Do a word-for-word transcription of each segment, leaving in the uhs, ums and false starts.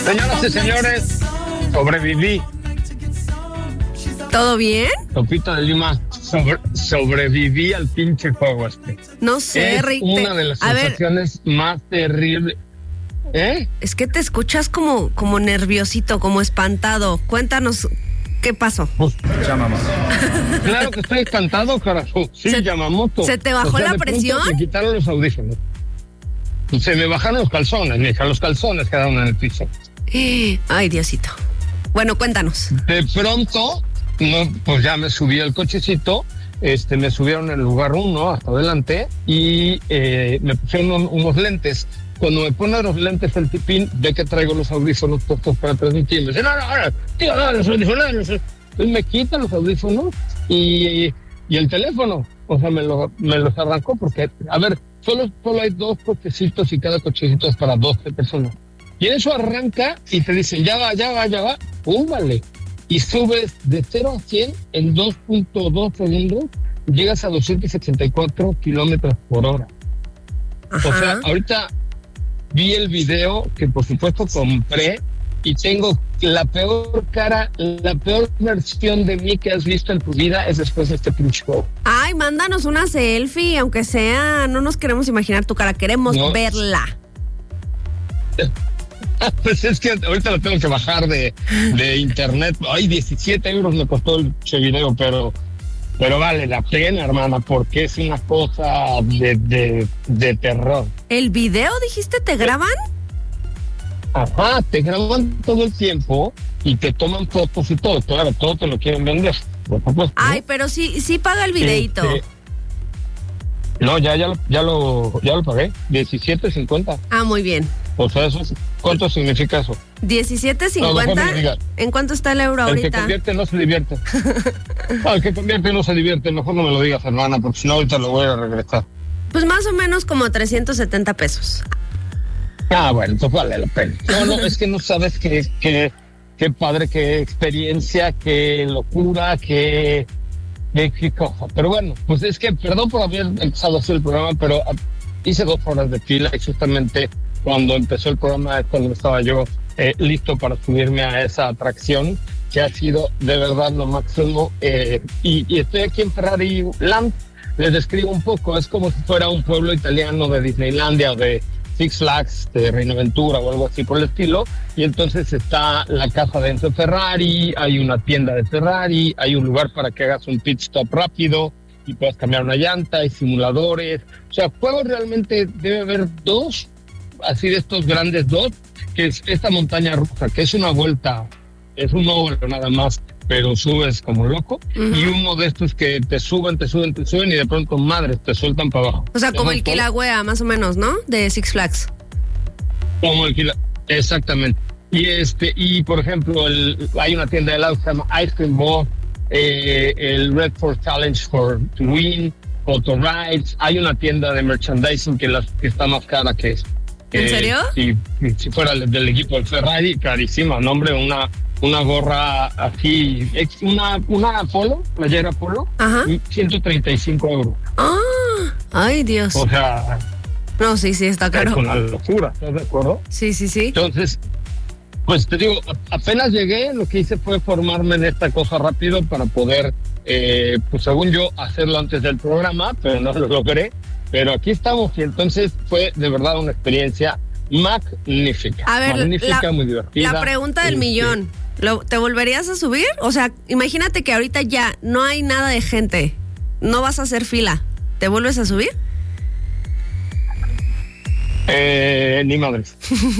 Señoras y señores, sobreviví. ¿Todo bien? Topito de Lima, sobre, sobreviví al pinche juego este. No sé, es Rick. una de las a sensaciones ver, más terribles. ¿Eh? Es que te escuchas como, como nerviosito, como espantado. Cuéntanos, ¿qué pasó? Pues, Yamamoto. Claro que estoy espantado, carajo. Sí, se, Yamamoto. ¿Se te bajó o sea, la presión? Me quitaron los audífonos. Se me bajaron los calzones, mija. Los calzones quedaron en el piso. Ay, Diosito. Bueno, cuéntanos. De pronto, no, pues ya me subí al cochecito, este, me subieron en el lugar uno hasta adelante y eh, me pusieron un, unos lentes. Cuando me ponen los lentes el tipín, ve que traigo los audífonos puestos para transmitir. Me dice, no, no, no, tío, no, los audífonos. Entonces me quitan los audífonos y, y el teléfono. O sea, me, lo, me los arrancó porque, a ver, solo, solo hay dos cochecitos y cada cochecito es para doce personas. Y en eso arranca y te dicen, ya va, ya va, ya va, ¡pum! Vale. Y subes de cero a cien en dos punto dos segundos, llegas a doscientos setenta y cuatro kilómetros por hora. Ajá. O sea, ahorita vi el video que por supuesto compré y tengo la peor cara, la peor versión de mí que has visto en tu vida es después de este pinche show. Ay, mándanos una selfie, aunque sea, no nos queremos imaginar tu cara, queremos no. verla. Pues es que ahorita lo tengo que bajar de, de internet. Ay, diecisiete euros me costó el video, pero pero vale la pena, hermana, porque es una cosa de, de, de terror. ¿El video, dijiste, te graban? Ajá, te graban todo el tiempo y te toman fotos y todo. Claro, todo te lo quieren vender. Por supuesto, Ay, ¿no? pero sí, sí paga el videíto. Este, no, ya, ya, ya lo, ya lo pagué. diecisiete cincuenta. Ah, muy bien. O sea, eso, ¿cuánto significa eso? diecisiete cincuenta. No, ¿en cuánto está el euro el ahorita? El que convierte no se divierte. No, el que convierte no se divierte. Mejor no me lo digas, hermana, porque si no ahorita lo voy a regresar. Pues más o menos como trescientos setenta pesos. Ah, bueno, entonces vale la pena. No, no, es que no sabes qué, qué, qué padre, qué experiencia, qué locura, qué, qué, qué cosa. Pero bueno, pues es que, perdón por haber empezado así el programa, pero hice dos horas de fila y justamente cuando empezó el programa es cuando estaba yo eh, listo para subirme a esa atracción que ha sido de verdad lo máximo. Eh, y, y estoy aquí en Ferrari Land, les describo un poco, es como si fuera un pueblo italiano de Disneylandia o de Six Flags, de Reino Aventura o algo así por el estilo, y entonces está la casa de Enzo Ferrari, hay una tienda de Ferrari, hay un lugar para que hagas un pit stop rápido y puedas cambiar una llanta, hay simuladores, o sea, juegos realmente debe haber dos, así de estos grandes dos, que es esta montaña rusa, que es una vuelta, es un óvalo nada más, pero subes como loco, uh-huh. Y uno de estos que te suben, te suben, te suben y de pronto, madre, te sueltan para abajo. O sea, como el Kilauea, más o menos, ¿no? De Six Flags. Como el Kilauea, exactamente. Y este, y por ejemplo, el, hay una tienda de helado que se llama Ice Cream Ball, eh, el Red Force Challenge for to Win, Auto Rides, hay una tienda de merchandising que, la, que está más cara que es. ¿En serio? Si, si fuera del equipo del Ferrari, carísima, no, hombre, una una gorra así, una una polo, playera polo, ajá, ciento treinta y cinco euros. Ah, ay Dios. O sea, no, sí, sí, está caro. Es una locura, ¿estás de acuerdo? Sí, sí, sí. Entonces, pues te digo, apenas llegué, lo que hice fue formarme en esta cosa rápido para poder, eh, pues según yo, hacerlo antes del programa, pero no lo logré. Pero aquí estamos y entonces fue de verdad una experiencia magnífica. A ver, magnífica, la, muy divertida. La pregunta del este, millón, ¿lo, ¿te volverías a subir? O sea, imagínate que ahorita ya no hay nada de gente, no vas a hacer fila, ¿te vuelves a subir? Eh, ni madres.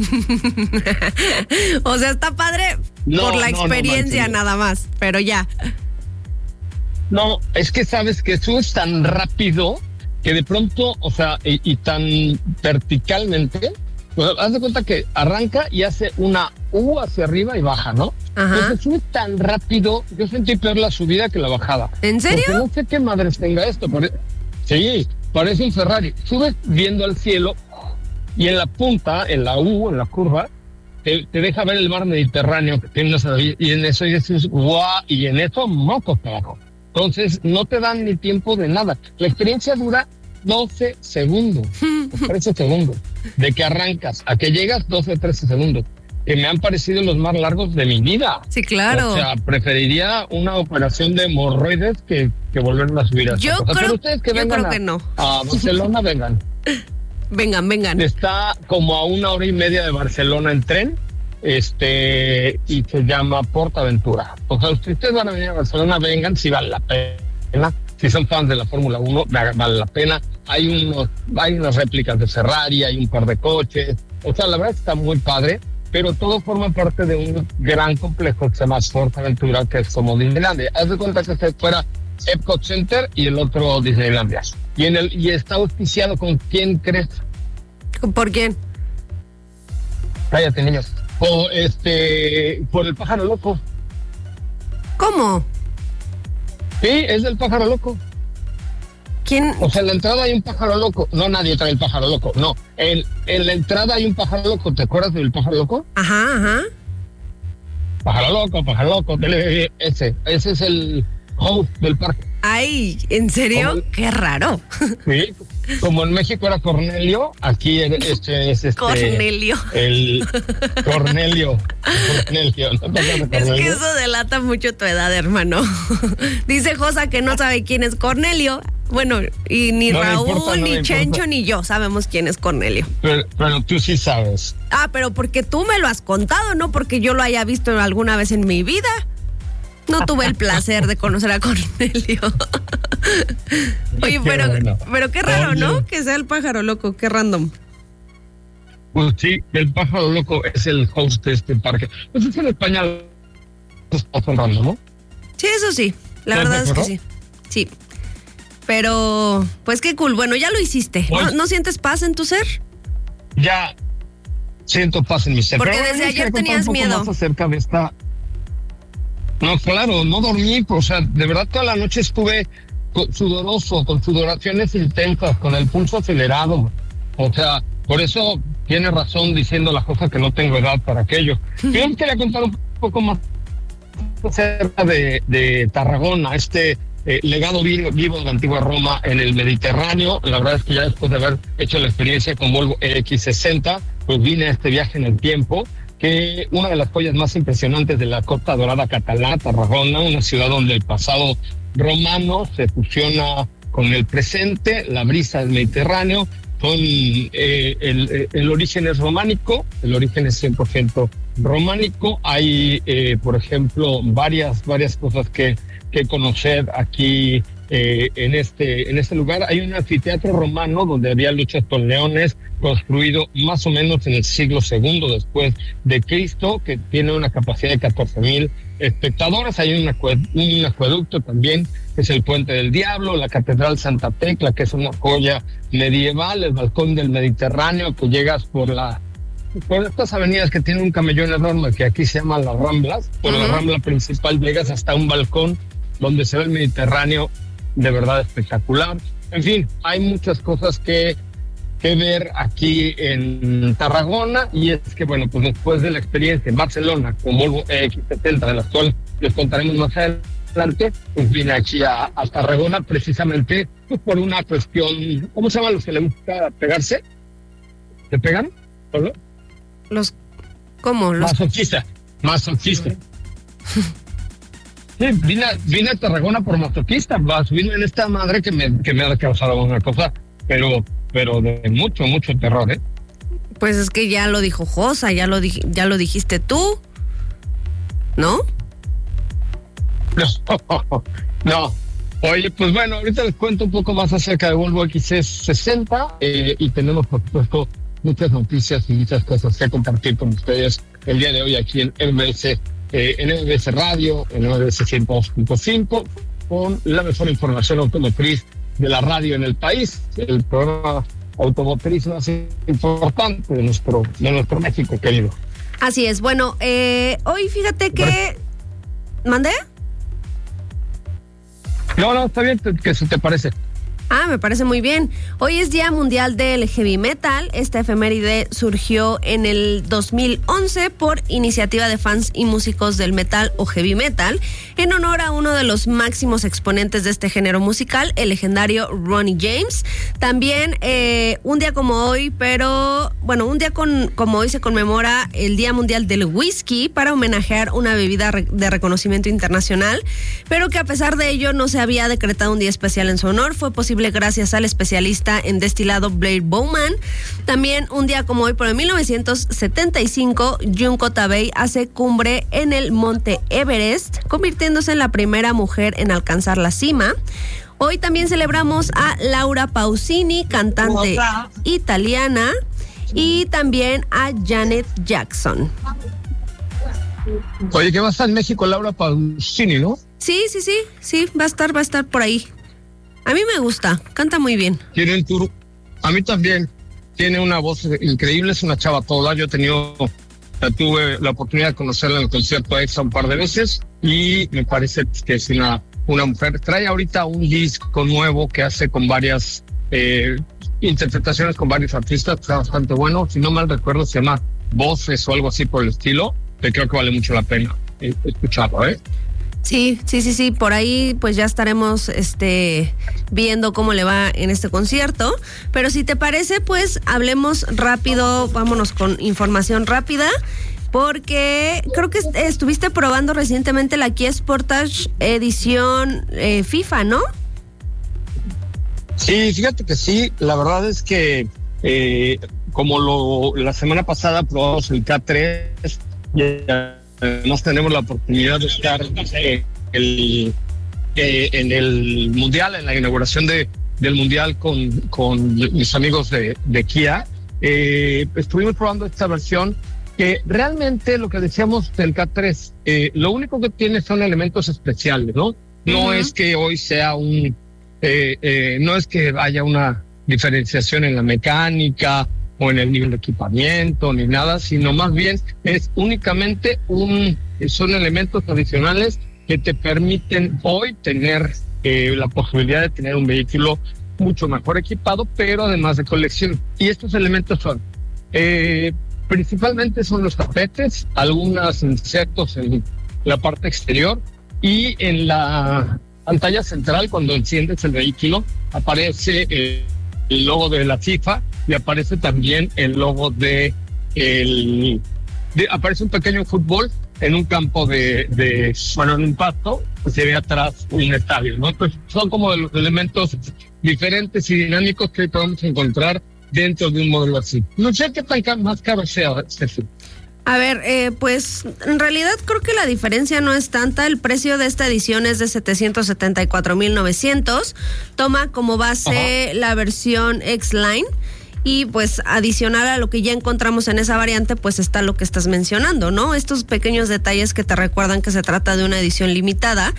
O sea, está padre no, por la experiencia no, no, nada más, pero ya. No, es que sabes que subes tan rápido que de pronto, o sea, y, y tan verticalmente, pues haz de cuenta que arranca y hace una U hacia arriba y baja, ¿no? Ajá. Entonces sube tan rápido, yo sentí peor la subida que la bajada. ¿En serio? Porque no sé qué madres tenga esto. Pare... Sí, parece un Ferrari. Subes viendo al cielo y en la punta, en la U, en la curva, te, te deja ver el mar Mediterráneo que tienes ahí, y en eso dices, guau, y en eso mocos para abajo. Entonces, no te dan ni tiempo de nada. La experiencia dura doce segundos, trece segundos, de que arrancas a que llegas, doce, trece segundos. que me han parecido los más largos de mi vida. Sí, claro. O sea, preferiría una operación de hemorroides que, que volverme a subir a esa Yo cosa. creo, Pero ustedes que yo vengan creo a, que no. a Barcelona, vengan. Vengan, vengan. Está como a una hora y media de Barcelona en tren, este, y se llama PortAventura. O sea, si ustedes van a venir a Barcelona, vengan, si vale la pena. Si son fans de la Fórmula uno, vale la pena. Hay unos, hay unas réplicas de Ferrari, hay un par de coches. O sea, la verdad está muy padre, pero todo forma parte de un gran complejo que se llama PortAventura, que es como Disneylandia. Haz de cuenta que se fuera Epcot Center y el otro Disneylandia. Y en el y está auspiciado con quién crees. ¿Por quién? Cállate, niños. O este, por el pájaro loco. ¿Cómo? Sí, es del pájaro loco. ¿Quién? O sea, en la entrada hay un pájaro loco. No, nadie trae el pájaro loco. No, en, en la entrada hay un pájaro loco. ¿Te acuerdas del pájaro loco? Ajá, ajá. Pájaro loco, pájaro loco. Ese, ese es el host del parque. Ay, ¿en serio? El, Qué raro. Sí, como en México era Cornelio, aquí este es este. Cornelio. El Cornelio. Cornelio. ¿No te acuerdas de Cornelio? Es que eso delata mucho tu edad, hermano. Dice Josa que no sabe quién es Cornelio. Bueno, y ni no Raúl, importa, no ni Chencho, ni yo sabemos quién es Cornelio. Pero, pero tú sí sabes. Ah, pero porque tú me lo has contado, no porque yo lo haya visto alguna vez en mi vida. No tuve el placer de conocer a Cornelio. Oye, Qué pero, bueno. pero qué raro, Oye. ¿no? Que sea el pájaro loco, qué random. Pues sí, el pájaro loco es el host de este parque. Pues es en España está sonando, ¿no? Sí, eso sí, la ¿Estás verdad de es que acuerdo? sí. Sí. Pero, pues qué cool. Bueno, ya lo hiciste. ¿No, Pues- ¿no sientes paz en tu ser? Ya siento paz en mi ser. Porque Pero desde bueno, ayer quiero contar tenías un poco miedo. más acerca de esta. No, claro, no dormí, o sea, de verdad toda la noche estuve co- sudoroso, con sudoraciones intensas, con el pulso acelerado. O sea, por eso tiene razón diciendo la cosa que no tengo edad para aquello. Yo les quería contar un poco más acerca de, de Tarragona, este eh, legado vivo, vivo de la antigua Roma en el Mediterráneo. La verdad es que ya después de haber hecho la experiencia con Volvo E X sesenta, pues vine a este viaje en el tiempo, que una de las joyas más impresionantes de la Costa Dorada catalana, Tarragona, una ciudad donde el pasado romano se fusiona con el presente, la brisa del Mediterráneo, son, eh, el, el origen es románico, el origen es cien por ciento románico. Hay, eh, por ejemplo, varias, varias cosas que, que conocer aquí eh, en, este, en este lugar. Hay un anfiteatro romano donde había luchas con leones, construido más o menos en el siglo segundo después de Cristo, que tiene una capacidad de catorce mil espectadores. Hay un, acue- un acueducto también, que es el Puente del Diablo, la Catedral Santa Tecla, que es una joya medieval, el balcón del Mediterráneo, que llegas por la por estas avenidas que tienen un camellón enorme, que aquí se llaman las Ramblas. Por la Ujú. Rambla principal llegas hasta un balcón donde se ve el Mediterráneo, de verdad espectacular. En fin, hay muchas cosas que que ver aquí en Tarragona, y es que, bueno, pues después de la experiencia en Barcelona con Volvo E X setenta, de la cual les contaremos más adelante, pues vine aquí a, a Tarragona precisamente pues, por una cuestión. ¿Cómo se llaman los que les gusta pegarse? ¿Se pegan? ¿Solo? Los, ¿cómo? Los, Masoquista, masoquista. Sí, vine, a- vine a Tarragona por masoquista, vas, vine en esta madre que me, que me ha causado una cosa, pero, pero de mucho, mucho terror, ¿eh? pues es que ya lo dijo Josa, ya lo, dij- ya lo dijiste tú, ¿no? No, no. Oye, pues bueno, ahorita les cuento un poco más acerca de Volvo X C sesenta eh, y tenemos, por supuesto, muchas noticias y muchas cosas que compartir con ustedes el día de hoy aquí en M B S, eh, en M B S Radio, en M B S ciento dos punto cinco, con la mejor información automotriz de la radio en el país, el programa automotriz más importante de nuestro, de nuestro México querido. Así es. Bueno, eh, hoy fíjate que... ¿Mandé? No, no, está bien, que se te parece. Ah, me parece muy bien. Hoy es Día Mundial del Heavy Metal. Esta efeméride surgió en el dos mil once por iniciativa de fans y músicos del metal o heavy metal, en honor a uno de los máximos exponentes de este género musical, el legendario Ronnie James. También eh, un día como hoy, pero bueno, un día con, como hoy se conmemora el Día Mundial del Whisky para homenajear una bebida de reconocimiento internacional, pero que a pesar de ello no se había decretado un día especial en su honor. Fue posible gracias al especialista en destilado Blair Bowman. También un día como hoy, pero en mil novecientos setenta y cinco, Junko Tabei hace cumbre en el monte Everest, convirtiéndose en la primera mujer en alcanzar la cima. Hoy también celebramos a Laura Pausini, cantante italiana, y también a Janet Jackson. Oye, ¿qué va a estar en México Laura Pausini, no? Sí, sí, sí, sí, va a estar, va a estar por ahí. A mí me gusta, canta muy bien. Tiene el tour, a mí también, tiene una voz increíble, es una chava toda. Yo he tenido, tuve la oportunidad de conocerla en el concierto EXA un par de veces y me parece que es una, una mujer. Trae ahorita un disco nuevo que hace con varias eh, interpretaciones con varios artistas, está bastante bueno. Si no mal recuerdo, se llama Voces o algo así por el estilo, que creo que vale mucho la pena escucharlo, ¿eh? Sí, sí, sí, sí, por ahí pues ya estaremos este viendo cómo le va en este concierto, pero si te parece pues hablemos rápido, vámonos con información rápida, porque creo que estuviste probando recientemente la Kia Sportage edición eh, FIFA, ¿no? Sí, fíjate que sí, la verdad es que eh, como lo la semana pasada probamos el K tres y además tenemos la oportunidad de estar eh, el, eh, en el Mundial, en la inauguración de, del Mundial con, con mis amigos de, de Kia. Eh, estuvimos probando esta versión que realmente lo que decíamos del K tres, eh, lo único que tiene son elementos especiales, ¿no? No uh-huh. es que hoy sea un, eh, eh, no es que haya una diferenciación en la mecánica o en el nivel de equipamiento, ni nada, sino más bien es únicamente un, son elementos adicionales que te permiten hoy tener eh, la posibilidad de tener un vehículo mucho mejor equipado, pero además de colección. Y estos elementos son, eh, principalmente son los tapetes, algunos insectos en la parte exterior y en la pantalla central, cuando enciendes el vehículo, aparece eh, el logo de la FIFA y aparece también el logo de el de, aparece un pequeño fútbol en un campo de, de bueno, en un pasto, pues se ve atrás un estadio, ¿no? Pues son como de los elementos diferentes y dinámicos que podemos encontrar dentro de un modelo así. No sé qué tan más caro sea, Ceci. A ver, eh, pues en realidad creo que la diferencia no es tanta. El precio de esta edición es de setecientos setenta y cuatro mil novecientos. Toma como base Ajá. la versión X-Line. Y pues adicional a lo que ya encontramos en esa variante, pues está lo que estás mencionando, ¿no? Estos pequeños detalles que te recuerdan que se trata de una edición limitada,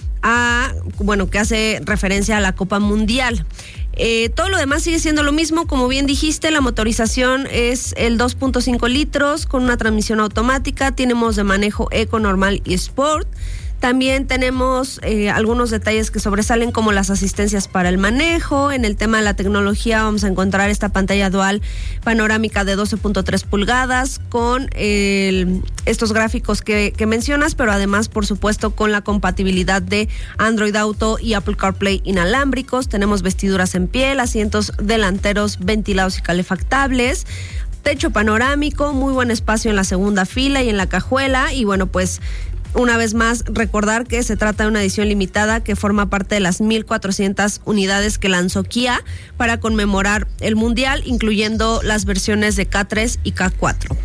a, bueno, que hace referencia a la Copa Mundial. Eh, todo lo demás sigue siendo lo mismo, como bien dijiste, la motorización es el dos punto cinco litros con una transmisión automática, tenemos de manejo eco, normal y sport. También tenemos eh, algunos detalles que sobresalen, como las asistencias para el manejo. En el tema de la tecnología vamos a encontrar esta pantalla dual panorámica de doce punto tres pulgadas con el, estos gráficos que, que mencionas, pero además, por supuesto, con la compatibilidad de Android Auto y Apple CarPlay inalámbricos. Tenemos vestiduras en piel, asientos delanteros ventilados y calefactables, techo panorámico, muy buen espacio en la segunda fila y en la cajuela. Y bueno, pues una vez más, recordar que se trata de una edición limitada que forma parte de las mil cuatrocientas unidades que lanzó Kia para conmemorar el Mundial, incluyendo las versiones de K tres y K cuatro.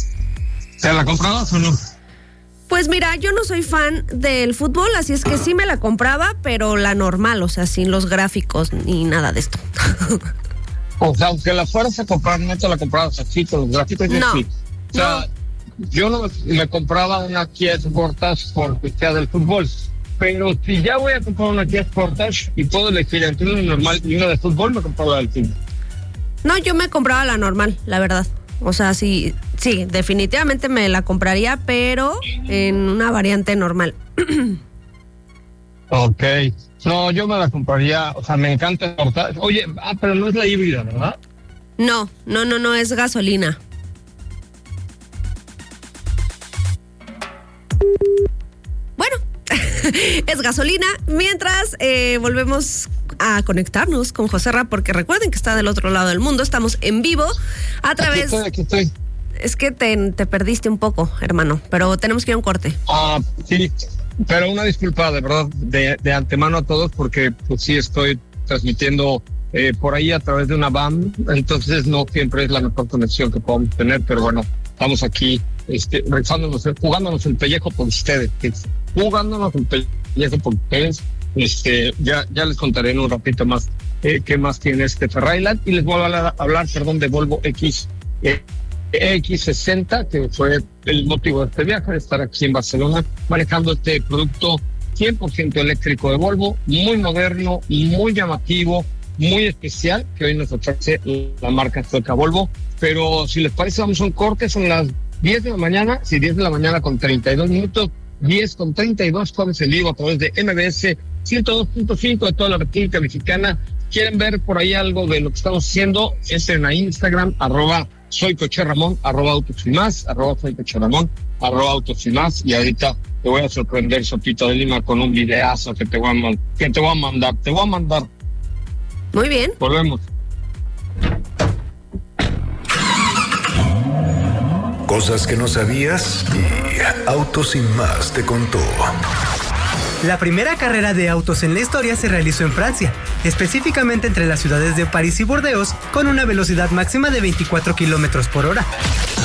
¿Se la comprabas o no? Pues mira, yo no soy fan del fútbol, así es que sí me la compraba, pero la normal, o sea, sin los gráficos ni nada de esto. O sea, aunque la fueras a comprar, no te la comprabas así, con los gráficos. No, sí. O sea, no. Yo no me compraba una Kia Sportage porque sea del fútbol, pero si ya voy a comprar una Kia Sportage y puedo elegir entre una normal y una de fútbol, me compraba la del fútbol. No, yo me compraba la normal, la verdad. O sea, sí, sí, definitivamente me la compraría, pero en una variante normal. Ok. No, yo me la compraría, o sea, me encanta el portal. Oye, ah, pero no es la híbrida, ¿verdad? No, no, no, no, es gasolina. Bueno, es gasolina. Mientras eh, volvemos a conectarnos con Joserra, porque recuerden que está del otro lado del mundo. Estamos en vivo a través... Aquí estoy, aquí estoy. Es que te, te perdiste un poco, hermano, pero tenemos que ir a un corte. Ah, sí, pero una disculpa de verdad de, de antemano a todos, porque pues sí estoy transmitiendo eh, por ahí a través de una van, entonces no siempre es la mejor conexión que podamos tener, pero bueno, estamos aquí este, rezándonos, jugándonos el pellejo por ustedes, jugándonos el pellejo por ustedes. Este, ya, ya les contaré en un ratito más eh, qué más tiene este Ferrariland, y les voy a hablar, hablar perdón, de Volvo X. Eh, X sesenta, que fue el motivo de este viaje, de estar aquí en Barcelona manejando este producto cien por ciento eléctrico de Volvo, muy moderno, muy llamativo, muy especial, que hoy nos ofrece la marca sueca Volvo. Pero si les parece, vamos a un corte, son las diez de la mañana, sí, diez de la mañana con treinta y dos minutos, diez con treinta y dos, jueves en vivo a través de M B S ciento dos punto cinco de toda la República Mexicana. ¿Quieren ver por ahí algo de lo que estamos haciendo? Entren a Instagram, arroba soy Coche Ramón, arroba autos y más, arroba soy Coche Ramón, arroba autos y más, y ahorita te voy a sorprender, Sopita de Lima, con un videazo que te voy a, que te voy a mandar, te voy a mandar. Muy bien. Volvemos. Cosas que no sabías y Autos Sin Más te contó. La primera carrera de autos en la historia se realizó en Francia, específicamente entre las ciudades de París y Burdeos, con una velocidad máxima de veinticuatro kilómetros por hora.